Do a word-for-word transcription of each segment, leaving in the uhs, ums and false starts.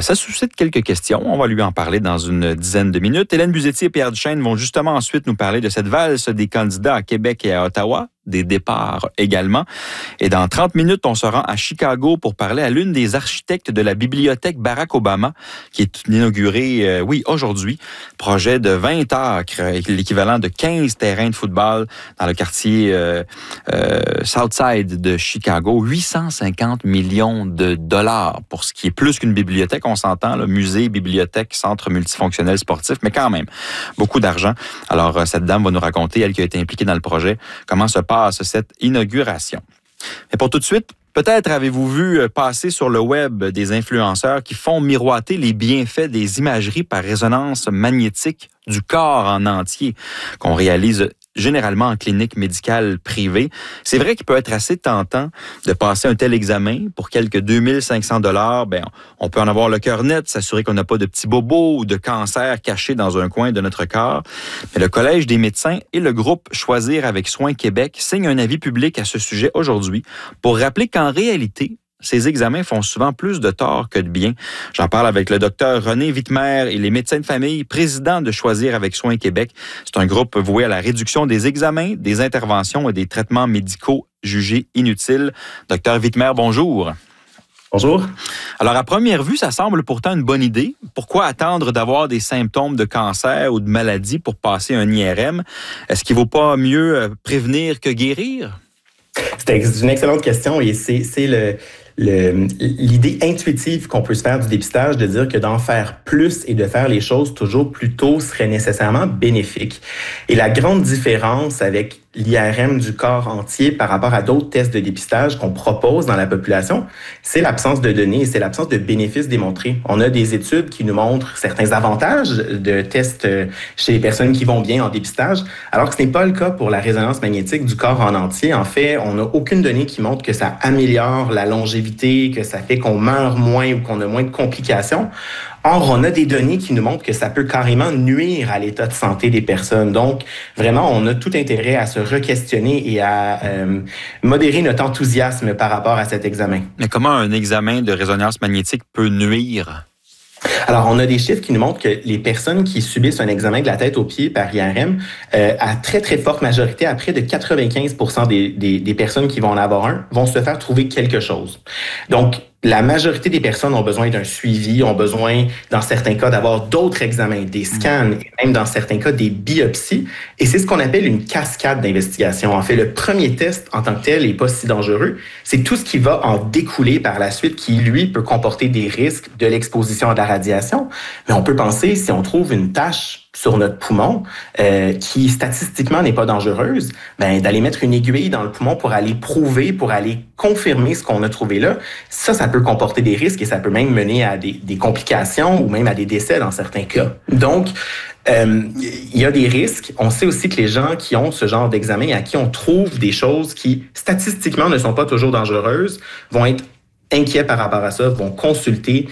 Euh, ça suscite quelques questions. On va lui en parler dans une dizaine de minutes. Hélène Buzetti et Pierre Duchesne vont justement ensuite nous parler de cette valse des candidats à Québec et à Ottawa, des départs également. Et dans trente minutes, on se rend à Chicago pour parler à l'une des architectes de la bibliothèque Barack Obama, qui est inaugurée, euh, oui, aujourd'hui. Projet de vingt acres, l'équivalent de quinze terrains de football dans le quartier euh, euh, Southside de Chicago. huit cent cinquante millions de dollars pour ce qui est plus qu'une bibliothèque, on s'entend, le musée, bibliothèque, centre multifonctionnel sportif, mais quand même, beaucoup d'argent. Alors, cette dame va nous raconter, elle qui a été impliquée dans le projet, comment se passe cette inauguration. Mais pour tout de suite, peut-être avez-vous vu passer sur le web des influenceurs qui font miroiter les bienfaits des imageries par résonance magnétique du corps en entier qu'on réalise généralement en clinique médicale privée. C'est vrai qu'il peut être assez tentant de passer un tel examen pour quelques deux mille cinq cents dollars. Ben, on peut en avoir le cœur net, s'assurer qu'on n'a pas de petits bobos ou de cancer cachés dans un coin de notre corps. Mais le Collège des médecins et le groupe Choisir avec soin Québec signent un avis public à ce sujet aujourd'hui pour rappeler qu'en réalité, ces examens font souvent plus de tort que de bien. J'en parle avec le docteur René Wittmer et les médecins de famille, président de Choisir avec soin Québec. C'est un groupe voué à la réduction des examens, des interventions et des traitements médicaux jugés inutiles. Docteur Wittmer, bonjour. Bonjour. Alors, à première vue, ça semble pourtant une bonne idée. Pourquoi attendre d'avoir des symptômes de cancer ou de maladie pour passer un I R M? Est-ce qu'il ne vaut pas mieux prévenir que guérir? C'est une excellente question et c'est, c'est le... Le, l'idée intuitive qu'on peut se faire du dépistage de dire que d'en faire plus et de faire les choses toujours plus tôt serait nécessairement bénéfique. Et la grande différence avec l'I R M du corps entier par rapport à d'autres tests de dépistage qu'on propose dans la population, c'est l'absence de données et c'est l'absence de bénéfices démontrés. On a des études qui nous montrent certains avantages de tests chez les personnes qui vont bien en dépistage, alors que ce n'est pas le cas pour la résonance magnétique du corps en entier. En fait, on n'a aucune donnée qui montre que ça améliore la longévité, que ça fait qu'on meurt moins ou qu'on a moins de complications. Or, on a des données qui nous montrent que ça peut carrément nuire à l'état de santé des personnes. Donc, vraiment, on a tout intérêt à se re-questionner et à euh, modérer notre enthousiasme par rapport à cet examen. Mais comment un examen de résonance magnétique peut nuire? Alors, on a des chiffres qui nous montrent que les personnes qui subissent un examen de la tête aux pieds par I R M, euh, à très, très forte majorité, à près de quatre-vingt-quinze pour cent des, des, des personnes qui vont en avoir un, vont se faire trouver quelque chose. Donc, la majorité des personnes ont besoin d'un suivi, ont besoin, dans certains cas, d'avoir d'autres examens, des scans, et même dans certains cas, des biopsies. Et c'est ce qu'on appelle une cascade d'investigation. En fait, le premier test, en tant que tel, n'est pas si dangereux. C'est tout ce qui va en découler par la suite qui, lui, peut comporter des risques de l'exposition à de la radiation. Mais on peut penser, si on trouve une tache sur notre poumon, euh, qui statistiquement n'est pas dangereuse, ben, d'aller mettre une aiguille dans le poumon pour aller prouver, pour aller confirmer ce qu'on a trouvé là, ça, ça peut comporter des risques et ça peut même mener à des, des complications ou même à des décès dans certains cas. Donc, euh, il y a des risques. On sait aussi que les gens qui ont ce genre d'examen et à qui on trouve des choses qui statistiquement ne sont pas toujours dangereuses vont être inquiets par rapport à ça, vont consulter.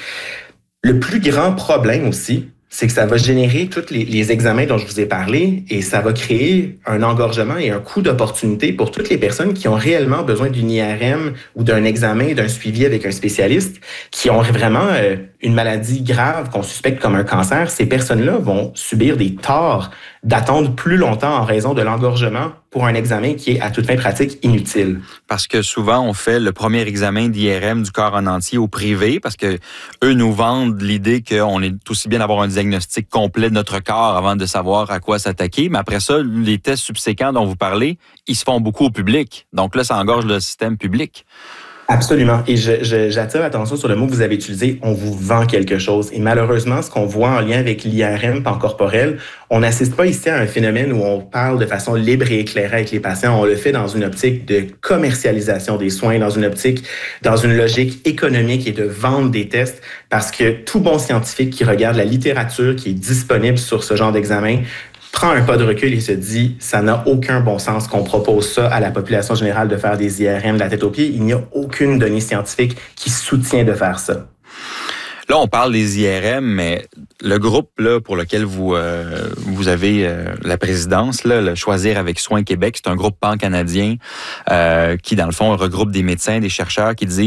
Le plus grand problème aussi, c'est que ça va générer tous les, les examens dont je vous ai parlé et ça va créer un engorgement et un coût d'opportunité pour toutes les personnes qui ont réellement besoin d'une I R M ou d'un examen, d'un suivi avec un spécialiste, qui ont vraiment euh, une maladie grave qu'on suspecte comme un cancer. Ces personnes-là vont subir des torts d'attendre plus longtemps en raison de l'engorgement pour un examen qui est à toute fin pratique inutile. Parce que souvent, on fait le premier examen d'I R M du corps en entier au privé parce que eux nous vendent l'idée qu'on est aussi bien d'avoir un diagnostic complet de notre corps avant de savoir à quoi s'attaquer. Mais après ça, les tests subséquents dont vous parlez, ils se font beaucoup au public. Donc là, ça engorge le système public. Absolument. Et je, je, j'attire l'attention sur le mot que vous avez utilisé, on vous vend quelque chose. Et malheureusement, ce qu'on voit en lien avec l'I R M pancorporel, on n'assiste pas ici à un phénomène où on parle de façon libre et éclairée avec les patients. On le fait dans une optique de commercialisation des soins, dans une optique, dans une logique économique et de vente des tests, parce que tout bon scientifique qui regarde la littérature qui est disponible sur ce genre d'examen prend un pas de recul et se dit « ça n'a aucun bon sens qu'on propose ça à la population générale de faire des I R M de la tête aux pieds. Il n'y a aucune donnée scientifique qui soutient de faire ça. » Là, on parle des I R M, mais le groupe là pour lequel vous euh, vous avez euh, la présidence, là, le Choisir avec soin Québec, c'est un groupe pan-canadien euh, qui, dans le fond, regroupe des médecins, des chercheurs qui disent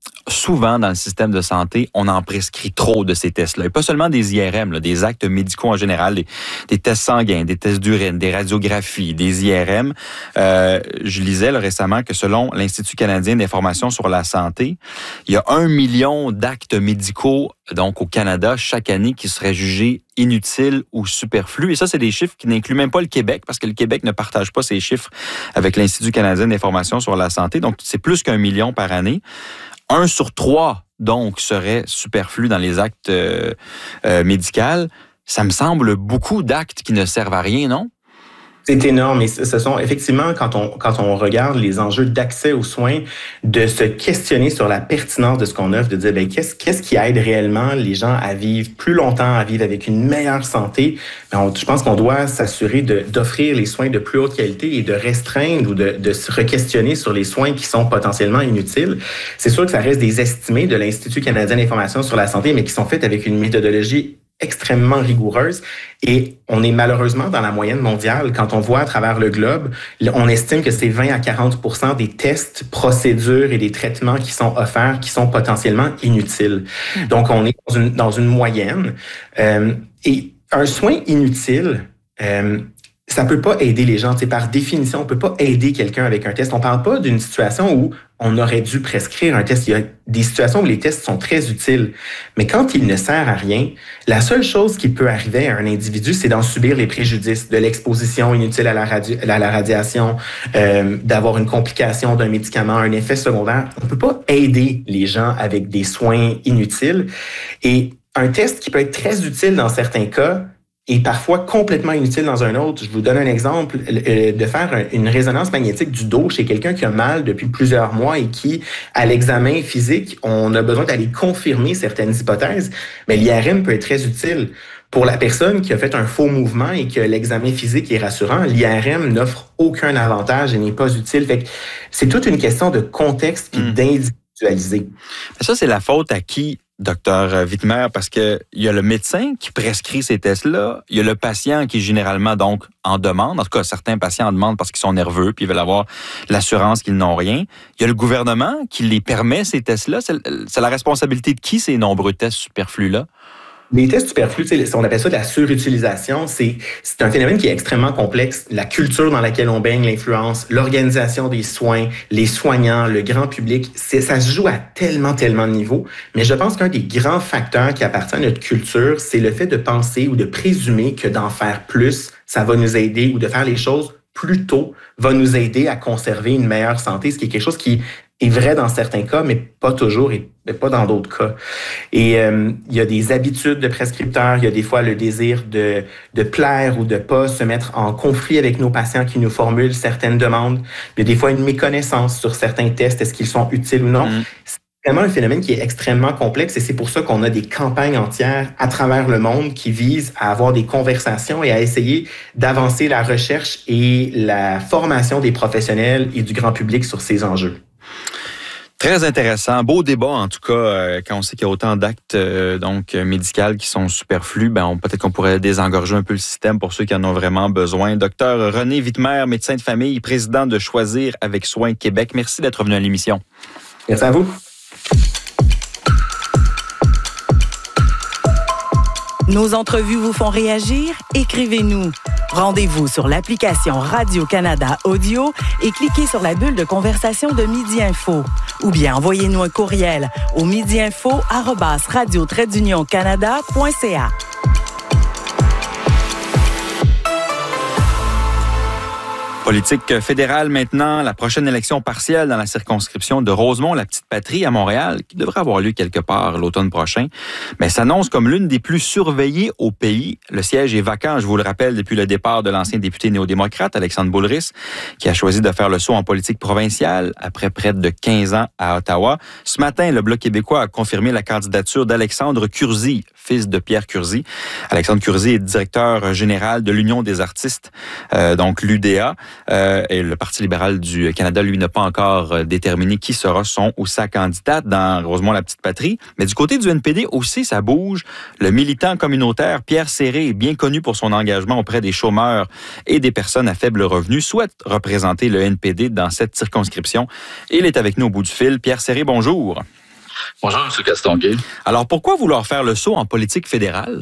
souvent, dans le système de santé, on en prescrit trop de ces tests-là. Et pas seulement des I R M, là, des actes médicaux en général, des, des tests sanguins, des tests d'urine, des radiographies, des I R M. Euh, je lisais là, récemment que selon l'Institut canadien d'information sur la santé, il y a un million d'actes médicaux donc au Canada chaque année qui seraient jugés inutiles ou superflus. Et ça, c'est des chiffres qui n'incluent même pas le Québec, parce que le Québec ne partage pas ces chiffres avec l'Institut canadien d'information sur la santé. Donc, c'est plus qu'un million par année. Un sur trois, donc, serait superflu dans les actes euh, euh, médicaux. Ça me semble beaucoup d'actes qui ne servent à rien, non? C'est énorme. Et ce sont effectivement, quand on, quand on regarde les enjeux d'accès aux soins, de se questionner sur la pertinence de ce qu'on offre, de dire, ben, qu'est-ce, qu'est-ce qui aide réellement les gens à vivre plus longtemps, à vivre avec une meilleure santé? Ben, on, je pense qu'on doit s'assurer de, d'offrir les soins de plus haute qualité et de restreindre ou de, de se re-questionner sur les soins qui sont potentiellement inutiles. C'est sûr que ça reste des estimés de l'Institut canadien d'information sur la santé, mais qui sont faits avec une méthodologie extrêmement rigoureuse, et on est malheureusement dans la moyenne mondiale. Quand on voit à travers le globe, on estime que c'est vingt à quarante pour cent des tests, procédures et des traitements qui sont offerts qui sont potentiellement inutiles. Donc, on est dans une, dans une moyenne. Euh, et un soin inutile, euh, ça peut pas aider les gens. T'sais, par définition, on peut pas aider quelqu'un avec un test. On parle pas d'une situation où on aurait dû prescrire un test. Il y a des situations où les tests sont très utiles. Mais quand il ne sert à rien, la seule chose qui peut arriver à un individu, c'est d'en subir les préjudices, de l'exposition inutile à la, radio, à la radiation, euh, d'avoir une complication d'un médicament, un effet secondaire. On peut pas aider les gens avec des soins inutiles. Et un test qui peut être très utile dans certains cas, et parfois complètement inutile dans un autre. Je vous donne un exemple, euh, de faire une résonance magnétique du dos chez quelqu'un qui a mal depuis plusieurs mois et qui, à l'examen physique, on a besoin d'aller confirmer certaines hypothèses. Mais l'I R M peut être très utile. Pour la personne qui a fait un faux mouvement et que l'examen physique est rassurant, l'I R M n'offre aucun avantage et n'est pas utile. Fait que c'est toute une question de contexte puis mmh. d'individualiser. Ça, c'est la faute à qui? Docteur Wittmer, parce que il y a le médecin qui prescrit ces tests-là, il y a le patient qui généralement donc en demande, en tout cas certains patients en demandent parce qu'ils sont nerveux puis ils veulent avoir l'assurance qu'ils n'ont rien. Il y a le gouvernement qui les permet, ces tests-là. C'est, c'est la responsabilité de qui, ces nombreux tests superflus-là? Les tests superflus, on appelle ça de la surutilisation. C'est, c'est un phénomène qui est extrêmement complexe. La culture dans laquelle on baigne, l'influence, l'organisation des soins, les soignants, le grand public, c'est, ça se joue à tellement, tellement de niveaux. Mais je pense qu'un des grands facteurs qui appartient à notre culture, c'est le fait de penser ou de présumer que d'en faire plus, ça va nous aider, ou de faire les choses plus tôt va nous aider à conserver une meilleure santé, ce qui est quelque chose qui est vrai dans certains cas, mais pas toujours et pas dans d'autres cas. Et euh, il y a des habitudes de prescripteurs, il y a des fois le désir de, de plaire ou de pas se mettre en conflit avec nos patients qui nous formulent certaines demandes. Il y a des fois une méconnaissance sur certains tests, est-ce qu'ils sont utiles ou non. Mmh. C'est vraiment un phénomène qui est extrêmement complexe et c'est pour ça qu'on a des campagnes entières à travers le monde qui visent à avoir des conversations et à essayer d'avancer la recherche et la formation des professionnels et du grand public sur ces enjeux. Très intéressant. Beau débat, en tout cas, euh, quand on sait qu'il y a autant d'actes euh, donc médicaux qui sont superflus, ben on, peut-être qu'on pourrait désengorger un peu le système pour ceux qui en ont vraiment besoin. Docteur René Wittmer, médecin de famille, président de Choisir avec Soin Québec. Merci d'être venu à l'émission. Merci à vous. Nos entrevues vous font réagir? Écrivez-nous. Rendez-vous sur l'application Radio-Canada Audio et cliquez sur la bulle de conversation de Midi Info. Ou bien envoyez-nous un courriel au midiinfo arobase radio trait d'union canada point c a. Politique fédérale maintenant, la prochaine élection partielle dans la circonscription de Rosemont, la petite patrie à Montréal, qui devrait avoir lieu quelque part l'automne prochain, mais s'annonce comme l'une des plus surveillées au pays. Le siège est vacant, je vous le rappelle, depuis le départ de l'ancien député néo-démocrate, Alexandre Boulris, qui a choisi de faire le saut en politique provinciale après près de quinze ans à Ottawa. Ce matin, le Bloc québécois a confirmé la candidature d'Alexandre Curzi, fils de Pierre Curzi. Alexandre Curzi est directeur général de l'Union des artistes, euh, donc l'U D A. Euh, et le Parti libéral du Canada, lui, n'a pas encore déterminé qui sera son ou sa candidate dans Rosemont, la petite patrie. Mais du côté du N P D aussi, ça bouge. Le militant communautaire Pierre Serré, bien connu pour son engagement auprès des chômeurs et des personnes à faible revenu, souhaite représenter le N P D dans cette circonscription. Et il est avec nous au bout du fil. Pierre Serré, bonjour. Bonjour, M. Castonguay. Alors, pourquoi vouloir faire le saut en politique fédérale?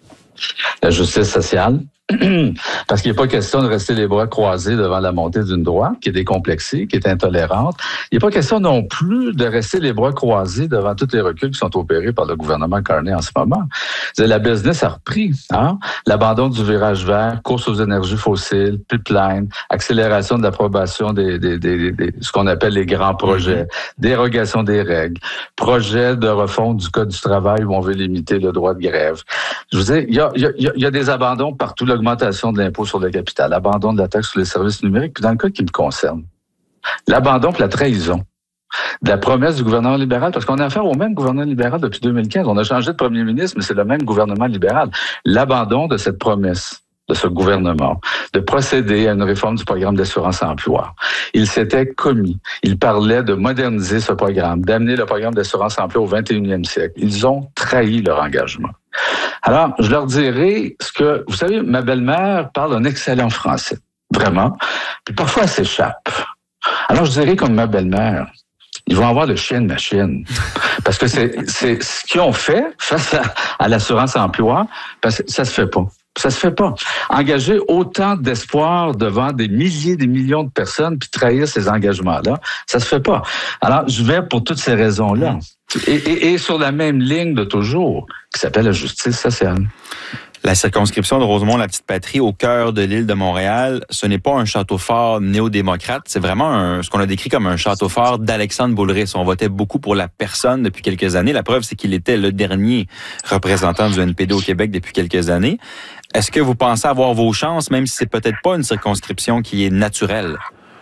La justice sociale. Parce qu'il n'est pas question de rester les bras croisés devant la montée d'une droite qui est décomplexée, qui est intolérante. Il n'est pas question non plus de rester les bras croisés devant tous les reculs qui sont opérés par le gouvernement Carney en ce moment. La business a repris. Hein? L'abandon du virage vert, course aux énergies fossiles, pipeline, accélération de l'approbation des, des, des, des ce qu'on appelle les grands projets, mm-hmm. dérogation des règles, projet de refonte du Code du travail où on veut limiter le droit de grève. Je vous dis, il y a, il y a, il y a des abandons partout. Là, l'augmentation de l'impôt sur le capital, l'abandon de la taxe sur les services numériques, puis dans le cas qui me concerne, l'abandon et la trahison de la promesse du gouvernement libéral, parce qu'on a affaire au même gouvernement libéral depuis deux mille quinze. On a changé de premier ministre, mais c'est le même gouvernement libéral. L'abandon de cette promesse de ce gouvernement, de procéder à une réforme du programme d'assurance-emploi. Il s'était commis. Il parlait de moderniser ce programme, d'amener le programme d'assurance-emploi au vingt et unième siècle. Ils ont trahi leur engagement. Alors, je leur dirai ce que... Vous savez, ma belle-mère parle un excellent français, vraiment, puis parfois elle s'échappe. Alors, je dirais comme ma belle-mère, ils vont avoir le chien de machine. Parce que c'est, c'est ce qu'ils ont fait face à, à l'assurance-emploi, parce que ça se fait pas. Ça se fait pas. Engager autant d'espoir devant des milliers, des millions de personnes, puis trahir ces engagements-là, ça se fait pas. Alors, je vais pour toutes ces raisons-là. Et, et, et sur la même ligne de toujours, qui s'appelle la justice sociale. La circonscription de Rosemont-la-Petite-Patrie, au cœur de l'île de Montréal, ce n'est pas un château fort néo-démocrate, c'est vraiment un, ce qu'on a décrit comme un château fort d'Alexandre Boulris. On votait beaucoup pour la personne depuis quelques années. La preuve, c'est qu'il était le dernier représentant du N P D au Québec depuis quelques années. Est-ce que vous pensez avoir vos chances, même si c'est peut-être pas une circonscription qui est naturelle?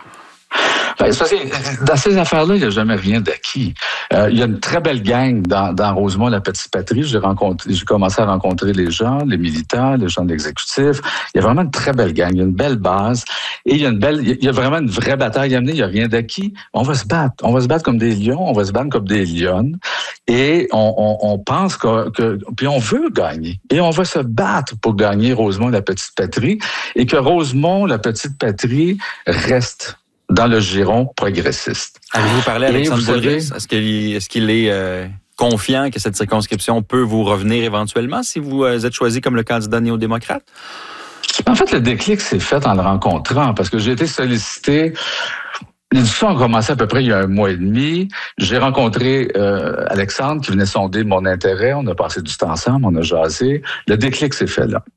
Ben, c'est parce que dans ces affaires-là, il n'y a jamais rien d'acquis. Euh, il y a une très belle gang dans, dans Rosemont-la-Petite-Patrie. J'ai rencontré, j'ai commencé à rencontrer les gens, les militants, les gens de l'exécutif. Il y a vraiment une très belle gang. Il y a une belle base. Et il y a une belle, il y a vraiment une vraie bataille à mener. Il n'y a rien d'acquis. On va se battre. On va se battre comme des lions. On va se battre comme des lionnes. Et on, on, on pense que, que, puis on veut gagner. Et on va se battre pour gagner Rosemont-la-Petite-Patrie. Et que Rosemont-la-Petite-Patrie reste dans le giron progressiste. Avez-vous parlé à Alexandre Boulris? Est-ce qu'il, est-ce qu'il est euh, confiant que cette circonscription peut vous revenir éventuellement si vous euh, êtes choisi comme le candidat néo-démocrate? En fait, le déclic s'est fait en le rencontrant, parce que j'ai été sollicité. Les discussions ont commencé à peu près il y a un mois et demi. J'ai rencontré euh, Alexandre qui venait sonder mon intérêt. On a passé du temps ensemble, on a jasé. Le déclic s'est fait là.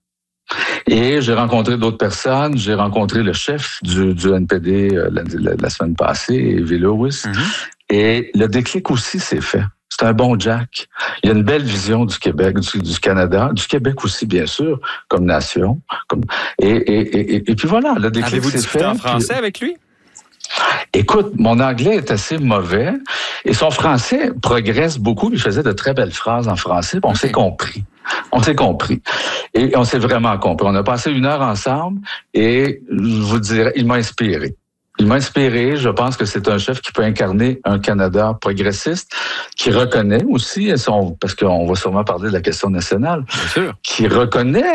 Et j'ai rencontré d'autres personnes. J'ai rencontré le chef du, du N P D euh, la, la, la semaine passée, Evie Lewis. Mm-hmm. Et le déclic aussi s'est fait. C'est un bon Jack. Il y a une belle vision du Québec, du, du Canada, du Québec aussi, bien sûr, comme nation. Comme, et, et, et, et puis voilà, le déclic Avez-vous s'est discuté fait. en français puis, avec lui? Écoute, mon anglais est assez mauvais et son français progresse beaucoup. Il faisait de très belles phrases en français. On okay. s'est compris. On s'est compris. Et on s'est vraiment compris. On a passé une heure ensemble et je vous dirais, il m'a inspiré. Il m'a inspiré. Je pense que c'est un chef qui peut incarner un Canada progressiste, qui reconnaît aussi, son, parce qu'on va sûrement parler de la question nationale, bien sûr, qui reconnaît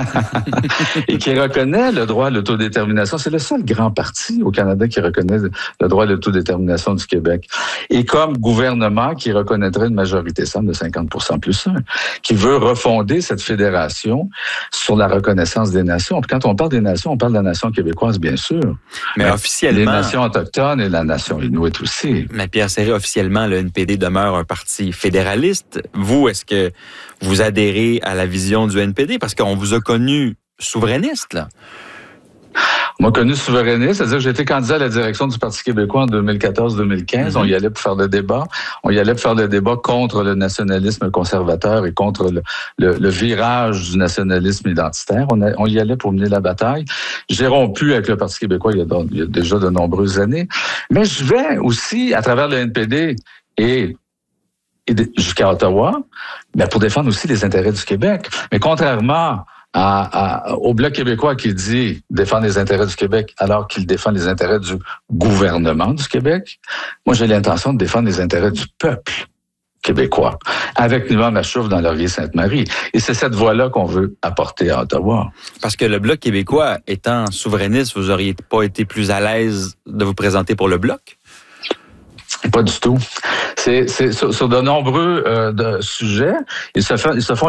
et qui reconnaît le droit à l'autodétermination. C'est le seul grand parti au Canada qui reconnaît le droit à l'autodétermination du Québec. Et comme gouvernement qui reconnaîtrait une majorité simple de cinquante pour cent plus un, qui veut refonder cette fédération sur la reconnaissance des nations. Puis quand on parle des nations, on parle de la nation québécoise, bien sûr. Mais, Mais officiellement, les nations autochtones et la nation inuit aussi. Mais Pierre Serré, officiellement, le N P D demeure un parti fédéraliste. Vous, est-ce que vous adhérez à la vision du N P D? Parce qu'on vous a connu souverainiste, là. On m'a connu souverainiste, c'est-à-dire que j'ai été candidat à la direction du Parti québécois en deux mille quatorze deux mille quinze. Mm-hmm. On y allait pour faire le débat. On y allait pour faire le débat contre le nationalisme conservateur et contre le, le, le virage du nationalisme identitaire. On, a, on y allait pour mener la bataille. J'ai rompu avec le Parti québécois il y a, il y a déjà de nombreuses années. Mais je vais aussi, à travers le N P D et Et jusqu'à Ottawa, mais pour défendre aussi les intérêts du Québec. Mais contrairement à, à, au Bloc québécois qui dit défendre les intérêts du Québec alors qu'il défend les intérêts du gouvernement du Québec, moi j'ai l'intention de défendre les intérêts du peuple québécois, avec Yvan Machouf dans Laurier-Sainte-Marie. Et c'est cette voie-là qu'on veut apporter à Ottawa. Parce que le Bloc québécois étant souverainiste, vous auriez pas été plus à l'aise de vous présenter pour le Bloc? Pas du tout. C'est, c'est sur, sur de nombreux euh, de sujets, ils se, font, ils se font